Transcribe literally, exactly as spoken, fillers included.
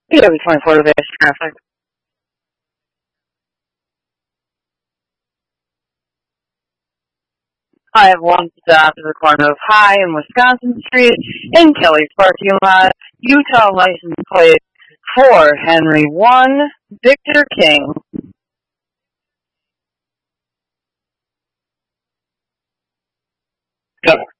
P W twenty-four base traffic. I have one stop to the corner of High and Wisconsin Street in Kelly's parking lot. Utah license plate for Henry one, Victor King. Go.